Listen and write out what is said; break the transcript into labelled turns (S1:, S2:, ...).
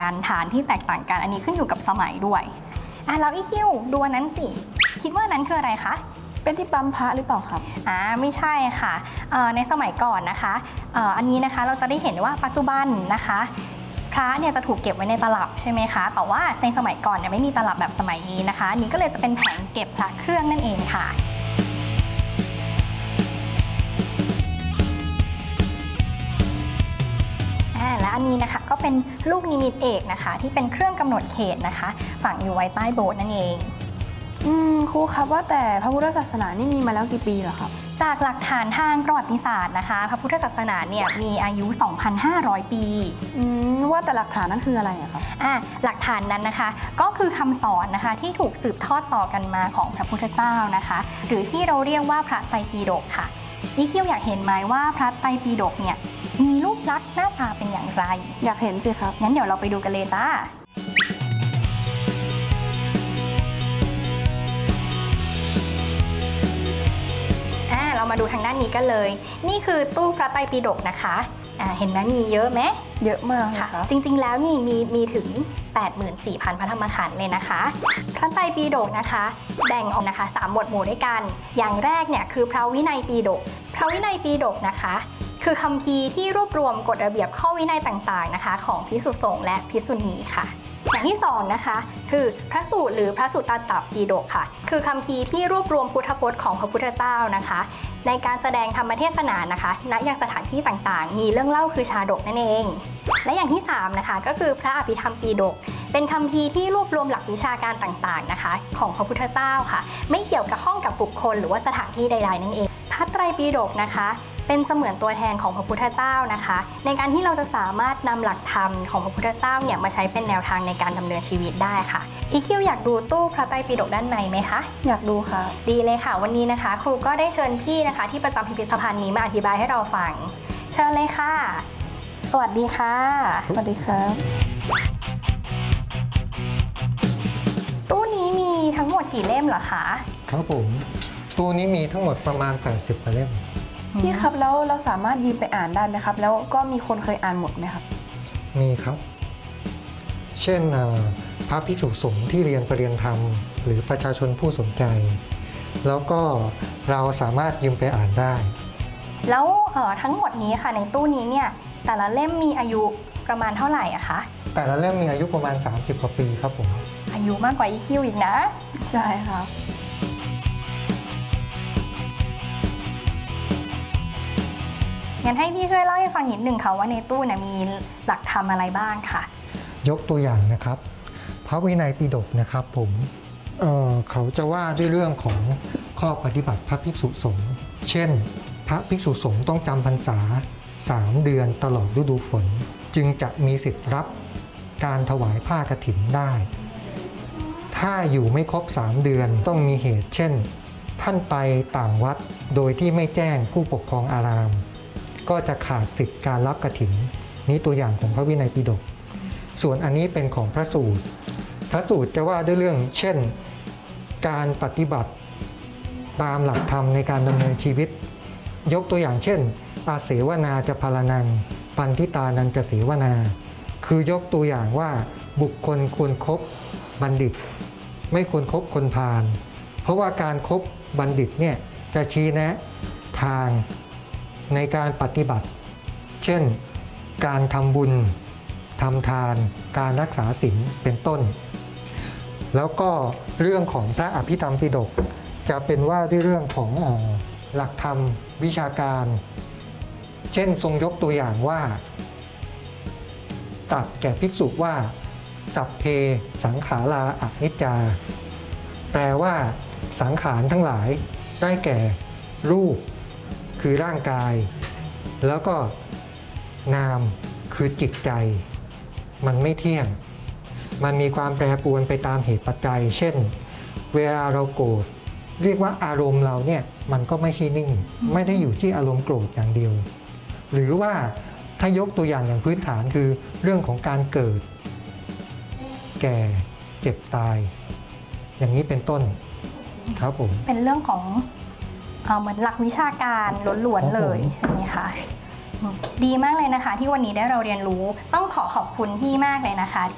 S1: การฐานที่แตกต่างกันอันนี้ขึ้นอยู่กับสมัยด้วยแล้วอีคิวดูอันนั้นสิคิดว่านั้นคืออะไรคะ
S2: เป็นที่ปั๊มพระหรือเปล่าครับ
S1: ไม่ใช่ค่ะในสมัยก่อนนะคะอันนี้นะคะเราจะได้เห็นว่าปัจจุบันนะคะพระเนี่ยจะถูกเก็บไว้ในตลับใช่ไหมคะแต่ว่าในสมัยก่อนเนี่ยไม่มีตลับแบบสมัยนี้นะคะนี่ก็เลยจะเป็นแผงเก็บพระเครื่องนั่นเองค่ะและอันนี้นะคะก็เป็นลูกนิมิตเอกนะคะที่เป็นเครื่องกำหนดเขตนะคะฝังอยู่ไว้ใต้โบสถ์นั่นเอง
S2: ครูครับว่าแต่พระพุทธศาสนานี่มีมาแล้วกี่ปีเหรอครับ
S1: จากหลักฐานทางประวัติศาสตร์นะคะพระพุทธศาสนาเนี่ยมีอายุ 2,500 ปี
S2: ว่าแต่หลักฐานนั้นคืออะไรครับ
S1: หลักฐานนั้นนะคะก็คือคำสอนนะคะที่ถูกสืบทอดต่อกันมาของพระพุทธเจ้านะคะหรือที่เราเรียกว่าพระไตรปิฎกค่ะนี่คิวอยากเห็นไหมว่าพระไตรปิฎกเนี่ยมีรูปลักษณ์หน้าตาเป็นอย่างไร
S2: อยากเห็นสิครับ
S1: งั้นเดี๋ยวเราไปดูกันเลยจ้าเรามาดูทางด้านนี้กันเลยนี่คือตู้พระไตรปิฎกนะคะเห็นไหมมีเยอะไหม
S2: เยอะมาก
S1: ค่ะจริงๆแล้วนี่มีถึง 84,000 พระธรรมขันธ์เลยนะคะพระไตรปิฎกนะคะแบ่งออกนะคะ3หมวดหมู่ด้วยกันอย่างแรกเนี่ยคือพระวินัยปิฎกพระวินัยปิฎกนะคะคือคัมภีร์ที่รวบรวมกฎระเบียบข้อวินัยต่างๆนะคะของภิกษุสงฆ์และภิกษุณีค่ะอย่างที่2นะคะคือพระสูตรหรือพระสุตตันตปิฎกค่ะคือคัมภีร์ที่รวบรวมพุทธพจน์ของพระพุทธเจ้านะคะในการแสดงธรรมเทศนานะคะณยังสถานที่ต่างๆมีเรื่องเล่าคือชาดกนั่นเองและอย่างที่3นะคะก็คือพระอภิธรรมปิฎกเป็นคัมภีร์ที่รวบรวมหลักวิชาการต่างๆนะคะของพระพุทธเจ้าค่ะไม่เกี่ยวกับข้องกับบุคคลหรือว่าสถานที่ใดๆนั่นเองพระไตรปิฎกนะคะเป็นเสมือนตัวแทนของพระพุทธเจ้านะคะในการที่เราจะสามารถนำหลักธรรมของพระพุทธเจ้าเนี่ยมาใช้เป็นแนวทางในการดำเนินชีวิตได้ค่ะอีคิวอยากดูตู้พระไตรปิฎกด้านในไหมคะ
S2: อยากดูค่ะ
S1: ดีเลยค่ะวันนี้นะคะครูก็ได้เชิญพี่นะคะที่ประจำพิพิธภัณฑ์นี้มาอธิบายให้เราฟังเชิญเลยค่ะสวัสดีค่ะ
S2: สวัสดีครับ
S1: ตู้นี้มีทั้งหมดกี่เล่มเหรอคะ
S3: ครับผมตู้นี้มีทั้งหมดประมาณ80 เล่ม
S2: พี่ครับแล้วเราสามารถยืมไปอ่านได้ไหมครับแล้วก็มีคนเคยอ่านหมดไหมครับ
S3: มีครับเช่นพระภิกษุสงฆ์ที่เรียนปรริยนธรรมหรือประชาชนผู้สนใจแล้วก็เราสามารถยืมไปอ่านได้
S1: แล้วทั้งหมดนี้ค่ะในตู้นี้เนี่ยแต่ละเล่มมีอายุประมาณเท่าไหร่อะคะ
S3: แต่ละเล่มมีอายุประมาณ30 กว่าปีครับผม
S1: อายุมากกว่าอีคิวอีกนะ
S2: ใช่ครับ
S1: งั้นให้พี่ช่วยเล่าให้ฟังนิดหนึ่งค่ะว่าในตู้เนี่ยมีหลักธรรมอะไรบ้างค่ะ
S3: ยกตัวอย่างนะครับพระวินัยปิฎกนะครับผมเขาจะว่าด้วยเรื่องของข้อปฏิบัติพระภิกษุสงฆ์เช่นพระภิกษุสงฆ์ต้องจำพรรษา3 เดือนตลอดฤดูฝนจึงจะมีสิทธิ์รับการถวายผ้ากฐินได้ถ้าอยู่ไม่ครบ3 เดือนต้องมีเหตุเช่นท่านไปต่างวัดโดยที่ไม่แจ้งผู้ปกครองอารามก็จะขาดสิทธิการรับกฐินนี้ตัวอย่างของพระวินัยปิฎกส่วนอันนี้เป็นของพระสูตรพระสูตรจะว่าด้วยเรื่องเช่นการปฏิบัติตามหลักธรรมในการดำเนินชีวิตยกตัวอย่างเช่นอาเสวนาจะพาลนังปันทิตานันจะเสวนาคือยกตัวอย่างว่าบุคคลควรคบบัณฑิตไม่ควรคบคนพาลเพราะว่าการคบบัณฑิตเนี่ยจะชี้แนะทางในการปฏิบัติเช่นการทำบุญทำทานการรักษาศีลเป็นต้นแล้วก็เรื่องของพระอภิธรรมปิฎกจะเป็นว่าด้วยเรื่องของหลักธรรมวิชาการเช่นทรงยกตัวอย่างว่าตรัสแก่ภิกษุว่าสัพเพสังขาราอนิจจาแปลว่าสังขารทั้งหลายได้แก่รูปคือร่างกายแล้วก็นามคือจิตใจมันไม่เที่ยงมันมีความแปรปรวนไปตามเหตุปัจจัยเช่นเวลาเราโกรธเรียกว่าอารมณ์เราเนี่ยมันก็ไม่ใช่นิ่งไม่ได้อยู่ที่อารมณ์โกรธอย่างเดียวหรือว่าถ้ายกตัวอย่างพื้นฐานคือเรื่องของการเกิดแก่เจ็บตายอย่างนี้เป็นต้นครับผม
S1: เป็นเรื่องของเหมือนหลักวิชาการล้วนๆเลยใช่ไหมคะดีมากเลยนะคะที่วันนี้ได้เราเรียนรู้ต้องขอบคุณพี่มากเลยนะคะ